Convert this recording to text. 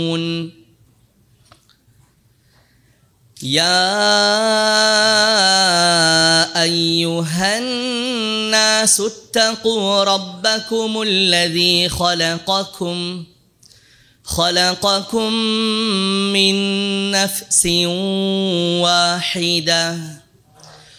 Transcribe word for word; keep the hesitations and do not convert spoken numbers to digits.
يا أيها الناس اتقوا ربكم الذي خلقكم خلقكم من نفس واحدة